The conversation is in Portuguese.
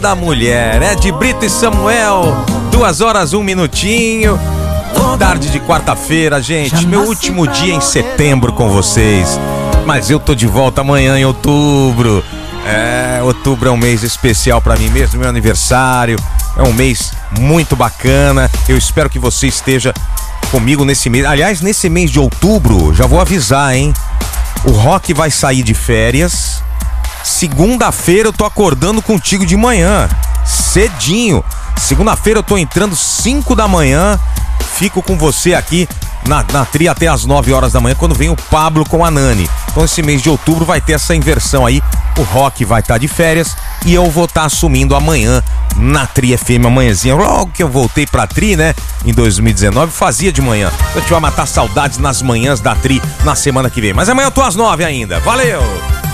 da mulher, Ed Brito e Samuel, 2h01. Tarde de quarta-feira, gente, meu último dia em setembro com vocês. Mas eu tô de volta amanhã em outubro. Outubro é um mês especial pra mim mesmo, meu aniversário. É um mês muito bacana. Eu espero que você esteja comigo nesse mês. Aliás, nesse mês de outubro, já vou avisar, hein? O Rock vai sair de férias. Segunda-feira eu tô acordando contigo de manhã, cedinho. Segunda-feira eu tô entrando 5 da manhã. Fico com você aqui na Tri até as 9 horas da manhã, quando vem o Pablo com a Nani. Então esse mês de outubro vai ter essa inversão aí. O Rock vai estar de férias e eu vou estar assumindo amanhã na Tri FM, amanhãzinha. Logo que eu voltei pra Tri, né, em 2019, fazia de manhã. A gente vai matar saudades nas manhãs da Tri na semana que vem. Mas amanhã eu tô às 9 ainda. Valeu!